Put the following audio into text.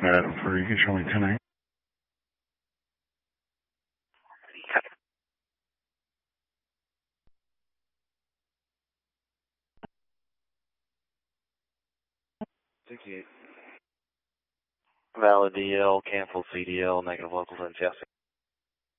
For you can show me tonight. Valid DL, cancel CDL, negative locals and Chelsea.